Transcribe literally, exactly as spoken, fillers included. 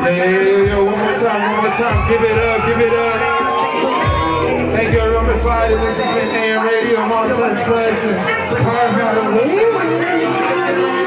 Hey, yo, one more time, one more time. Give it up, give it up. Thank you, everyone, for sliding. This has been A M Radio, Montez Blessing.